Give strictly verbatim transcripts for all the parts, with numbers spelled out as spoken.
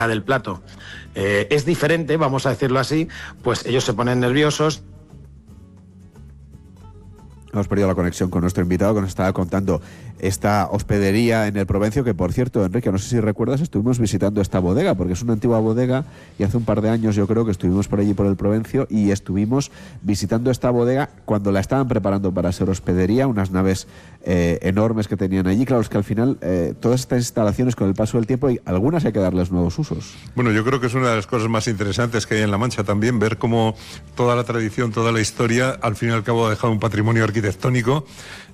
del plato eh, es diferente, vamos a decirlo así, pues ellos se ponen nerviosos. Hemos perdido la conexión con nuestro invitado que nos estaba contando esta hospedería en el Provencio, que por cierto, Enrique, no sé si recuerdas, estuvimos visitando esta bodega, porque es una antigua bodega y hace un par de años yo creo que estuvimos por allí por el Provencio y estuvimos visitando esta bodega cuando la estaban preparando para ser hospedería, unas naves eh, enormes que tenían allí. Claro, es que al final eh, todas estas instalaciones con el paso del tiempo, y algunas hay que darles nuevos usos. Bueno, yo creo que es una de las cosas más interesantes que hay en La Mancha también, ver cómo toda la tradición, toda la historia, al fin y al cabo ha dejado un patrimonio arquitectónico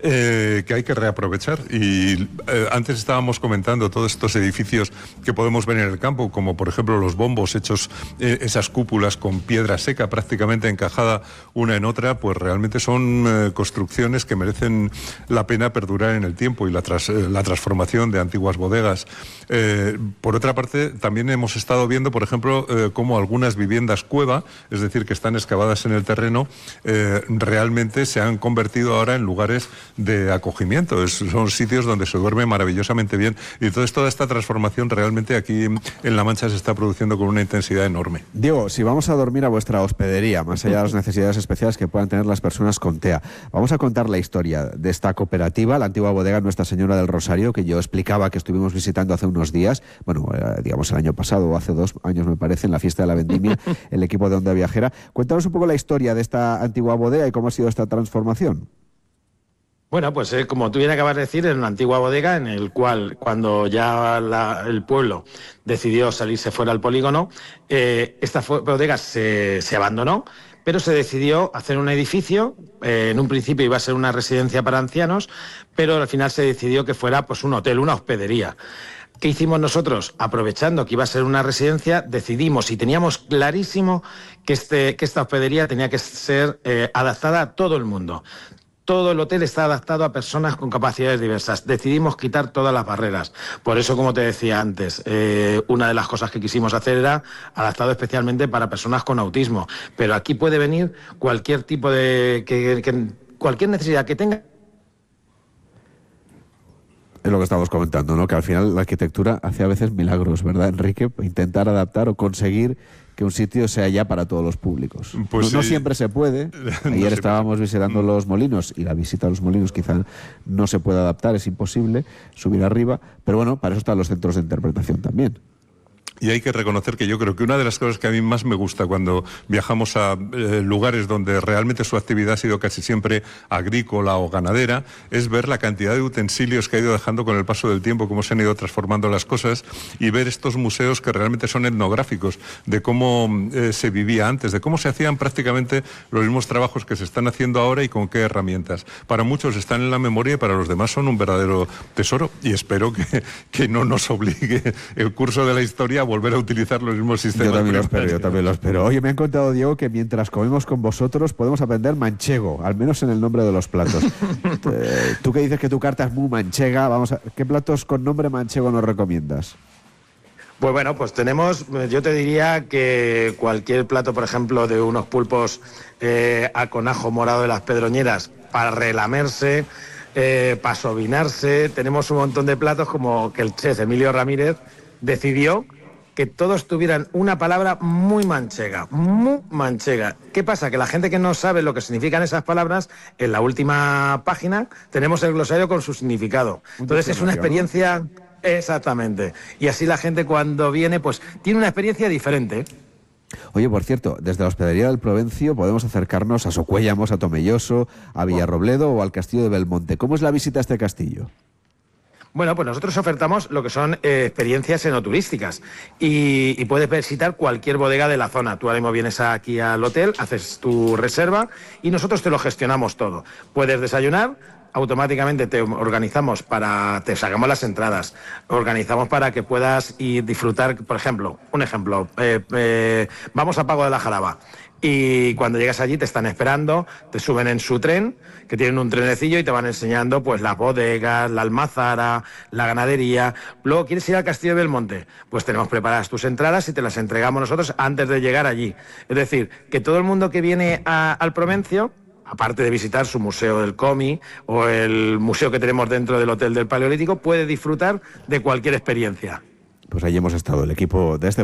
eh, que hay que reaprovechar. Y eh, antes estábamos comentando todos estos edificios que podemos ver en el campo, como por ejemplo los bombos hechos, eh, esas cúpulas con piedra seca prácticamente encajada una en otra, pues realmente son eh, construcciones que merecen la pena perdurar en el tiempo, y la, tras, eh, la transformación de antiguas bodegas. Eh, por otra parte, también hemos estado viendo, por ejemplo, eh, cómo algunas viviendas cueva, es decir, que están excavadas en el terreno, eh, realmente se han convertido ahora en lugares de acogimiento. Es, son sitios donde se duerme maravillosamente bien, y entonces toda esta transformación realmente aquí en La Mancha se está produciendo con una intensidad enorme. Diego, si vamos a dormir a vuestra hospedería, más allá de las necesidades especiales que puedan tener las personas con TEA, vamos a contar la historia de esta cooperativa, la antigua bodega Nuestra Señora del Rosario, que yo explicaba que estuvimos visitando hace unos días, bueno, eh, digamos el año pasado o hace dos años me parece, en la fiesta de la vendimia, el equipo de Onda Viajera. Cuéntanos un poco la historia de esta antigua bodega y cómo ha sido esta transformación. Bueno, pues eh, como tú bien acabas de decir, es una antigua bodega en el cual, cuando ya la, el pueblo decidió salirse fuera al polígono, eh, esta bodega se, se abandonó, pero se decidió hacer un edificio. Eh, en un principio iba a ser una residencia para ancianos, pero al final se decidió que fuera pues un hotel, una hospedería. ¿Qué hicimos nosotros? Aprovechando que iba a ser una residencia, decidimos y teníamos clarísimo que, este, que esta hospedería tenía que ser eh, adaptada a todo el mundo. Todo el hotel está adaptado a personas con capacidades diversas. Decidimos quitar todas las barreras. Por eso, como te decía antes, eh, una de las cosas que quisimos hacer era adaptado especialmente para personas con autismo. Pero aquí puede venir cualquier tipo de... Que, que, cualquier necesidad que tenga. Es lo que estamos comentando, ¿no? Que al final la arquitectura hace a veces milagros, ¿verdad, Enrique? Intentar adaptar o conseguir que un sitio sea ya para todos los públicos. Pues no, no sí. siempre se puede. Ayer no estábamos visitando los molinos y la visita a los molinos quizá no se puede adaptar, es imposible subir arriba, pero bueno, para eso están los centros de interpretación también. Y hay que reconocer que yo creo que una de las cosas que a mí más me gusta cuando viajamos a eh, lugares donde realmente su actividad ha sido casi siempre agrícola o ganadera, es ver la cantidad de utensilios que ha ido dejando con el paso del tiempo, cómo se han ido transformando las cosas, y ver estos museos que realmente son etnográficos, de cómo eh, se vivía antes, de cómo se hacían prácticamente los mismos trabajos que se están haciendo ahora y con qué herramientas. Para muchos están en la memoria y para los demás son un verdadero tesoro, y espero que, que no nos obligue el curso de la historia a volver a utilizar los mismos sistemas. Yo también lo espero, yo también lo espero. Oye, me han contado, Diego, que mientras comemos con vosotros podemos aprender manchego, al menos en el nombre de los platos. Tú que dices que tu carta es muy manchega, vamos a... ¿qué platos con nombre manchego nos recomiendas? Pues bueno, pues tenemos, yo te diría que cualquier plato, por ejemplo, de unos pulpos eh, a con ajo morado de las Pedroñeras para relamerse, eh, para sovinarse. Tenemos un montón de platos como que el chef Emilio Ramírez decidió que todos tuvieran una palabra muy manchega, muy manchega. ¿Qué pasa? Que la gente que no sabe lo que significan esas palabras, en la última página tenemos el glosario con su significado. Entonces es una experiencia... Exactamente. Y así la gente cuando viene, pues tiene una experiencia diferente. Oye, por cierto, desde la hospedería del Provencio podemos acercarnos a Socuéllamos, a Tomelloso, a Villarrobledo o al Castillo de Belmonte. ¿Cómo es la visita a este castillo? Bueno, pues nosotros ofertamos lo que son eh, experiencias enoturísticas y, y puedes visitar cualquier bodega de la zona. Tú ahora mismo vienes aquí al hotel, haces tu reserva y nosotros te lo gestionamos todo. Puedes desayunar, automáticamente te organizamos para, te sacamos las entradas, organizamos para que puedas ir disfrutar, por ejemplo, un ejemplo, eh, eh, vamos a Pago de la Jaraba. Y cuando llegas allí te están esperando, te suben en su tren, que tienen un trenecillo y te van enseñando pues las bodegas, la almazara, la ganadería. Luego, ¿quieres ir al Castillo de Belmonte? Pues tenemos preparadas tus entradas y te las entregamos nosotros antes de llegar allí. Es decir, que todo el mundo que viene a, al Provencio, aparte de visitar su museo del cómic o el museo que tenemos dentro del Hotel del Paleolítico, puede disfrutar de cualquier experiencia. Pues allí hemos estado, el equipo de este